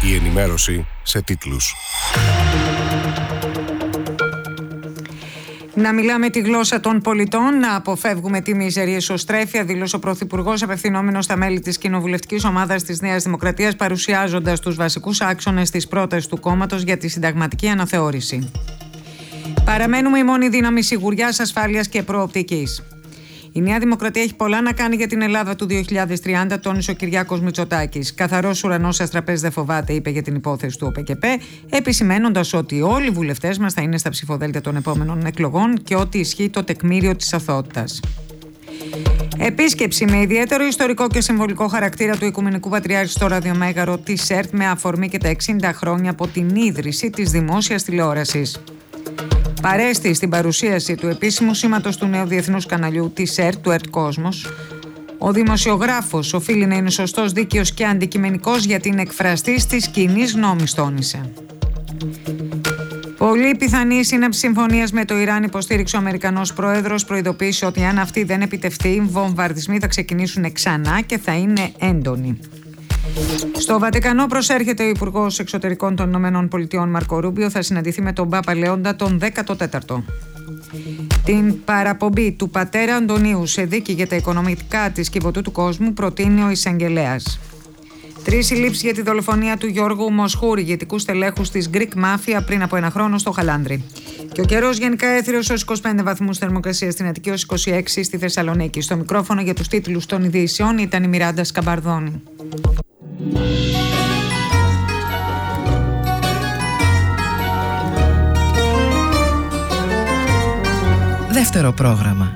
Η ενημέρωση σε τίτλους. Να μιλάμε τη γλώσσα των πολιτών, να αποφεύγουμε τη μιζερή εσωστρέφεια, δήλωσε ο Πρωθυπουργός απευθυνόμενος στα μέλη της κοινοβουλευτικής ομάδας της Νέας Δημοκρατίας, παρουσιάζοντας τους βασικούς άξονες της πρότασης του κόμματος για τη συνταγματική αναθεώρηση. Παραμένουμε η μόνη δύναμη σιγουριάς, ασφάλειας και προοπτικής. Η Νέα Δημοκρατία έχει πολλά να κάνει για την Ελλάδα του 2030, τόνισε ο Κυριάκος Μητσοτάκης. Καθαρός ουρανός σας τραπέζι δεν φοβάται, είπε για την υπόθεση του ΟΠΕΚΕΠΕ, επισημένοντας ότι όλοι οι βουλευτές μας θα είναι στα ψηφοδέλτια των επόμενων εκλογών και ότι ισχύει το τεκμήριο της αθωότητας. Επίσκεψη με ιδιαίτερο ιστορικό και συμβολικό χαρακτήρα του Οικουμενικού Πατριάρχη στο ραδιομέγαρο της ΕΡΤ με αφορμή και τα 60 χρόνια από την ίδρυση της δημόσιας τηλεόρασης. Παρέστη στην παρουσίαση του επίσημου σήματος του νέου διεθνούς καναλιού της ΕΡΤ, του ΕΡΤ Κόσμος, ο δημοσιογράφος οφείλει να είναι σωστός, δίκαιος και αντικειμενικός για την εκφραστής της κοινής γνώμης, τόνισε. Πολύ πιθανή η σύναψη συμφωνίας με το Ιράν, υποστήριξε ο Αμερικανός πρόεδρος, προειδοποίησε ότι αν αυτή δεν επιτευχθεί, οι βομβαρδισμοί θα ξεκινήσουν ξανά και θα είναι έντονοι. Στο Βατικανό προσέρχεται ο Υπουργός Εξωτερικών των ΗΠΑ Μάρκο Ρούμπιο, θα συναντηθεί με τον Πάπα Λέοντα τον 14ο. Την παραπομπή του πατέρα Αντωνίου σε δίκη για τα οικονομικά της Κιβωτού του κόσμου προτείνει ο εισαγγελέας. 3 συλλήψεις για τη δολοφονία του Γιώργου Μοσχούρη, ηγετικού στελέχους της Greek Mafia πριν από 1 χρόνο στο Χαλάνδρι. Και ο καιρός γενικά έθριος ως 25 βαθμούς θερμοκρασία στην Αττική, ως 26 στη Θεσσαλονίκη. Στο μικρόφωνο για τους τίτλους των ειδήσεων ήταν η Μιράντα Σκαμπαρδόνη. Δεύτερο πρόγραμμα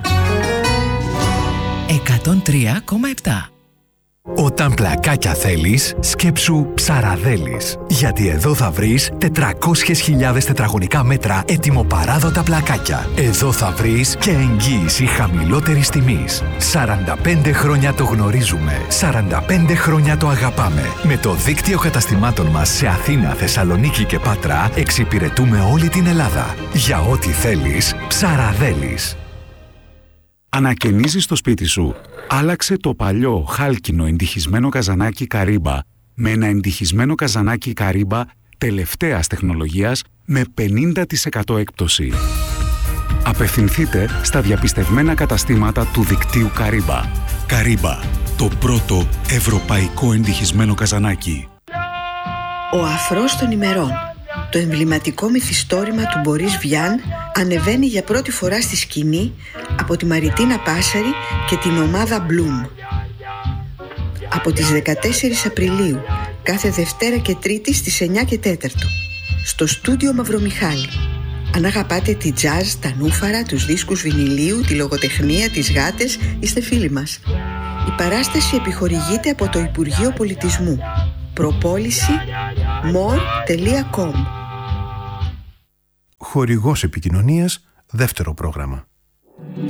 103,7. Όταν πλακάκια θέλεις, σκέψου Ψαραδέλης. Γιατί εδώ θα βρεις 400.000 τετραγωνικά μέτρα ετοιμοπαράδοτα πλακάκια. Εδώ θα βρεις και εγγύηση χαμηλότερης τιμής. 45 χρόνια το γνωρίζουμε. 45 χρόνια το αγαπάμε. Με το δίκτυο καταστημάτων μας σε Αθήνα, Θεσσαλονίκη και Πάτρα εξυπηρετούμε όλη την Ελλάδα. Για ό,τι θέλεις, Ψαραδέλης. Ανακαινίζεις το σπίτι σου. Άλλαξε το παλιό χάλκινο εντυχισμένο καζανάκι Καρύμπα με ένα εντυχισμένο καζανάκι Καρύμπα τελευταίας τεχνολογίας με 50% έκπτωση. Απευθυνθείτε στα διαπιστευμένα καταστήματα του δικτύου Καρύμπα. Καρύμπα, το πρώτο ευρωπαϊκό εντυχισμένο καζανάκι. Ο αφρός των ημερών. Το εμβληματικό μυθιστόρημα του Μπορίς Βιάν ανεβαίνει για πρώτη φορά στη σκηνή από τη Μαριτίνα Πάσαρη και την ομάδα Bloom. Από τις 14 Απριλίου, κάθε Δευτέρα και Τρίτη στις 9 και 4, στο στούντιο Μαυρομιχάλη. Αν αγαπάτε τη τζάζ, τα νούφαρα, τους δίσκους βινιλίου, τη λογοτεχνία, τις γάτες, είστε φίλοι μας. Η παράσταση επιχορηγείται από το Υπουργείο Πολιτισμού. Προπόληση more.com. Χορηγός επικοινωνίας, δεύτερο πρόγραμμα.